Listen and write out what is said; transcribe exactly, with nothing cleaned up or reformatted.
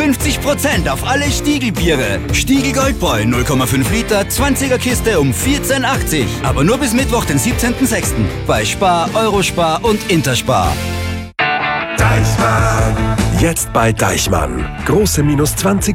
fünfzig Prozent auf alle Stiegelbiere. Stiegel Goldbräu null Komma fünf Liter, zwanziger Kiste um vierzehn achtzig. Aber nur bis Mittwoch, den siebzehnten sechsten bei Spar, Eurospar und Interspar. Deichmann. Jetzt bei Deichmann. Große minus zwanzig